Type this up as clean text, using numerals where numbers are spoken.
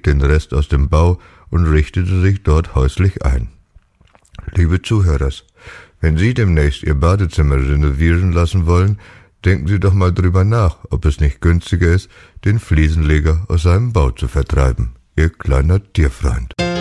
hielt den Rest aus dem Bau und richtete sich dort häuslich ein. Liebe Zuhörers, wenn Sie demnächst Ihr Badezimmer renovieren lassen wollen, denken Sie doch mal drüber nach, ob es nicht günstiger ist, den Fliesenleger aus seinem Bau zu vertreiben. Ihr kleiner Tierfreund.